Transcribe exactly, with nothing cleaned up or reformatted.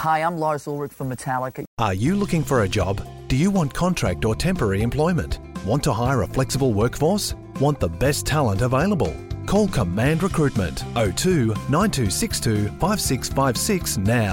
Hi, I'm Lars Ulrich from Metallica. Are you looking for a job? Do you want contract or temporary employment? Want to hire a flexible workforce? Want the best talent available? Call Command Recruitment oh two nine two six two five six five six now.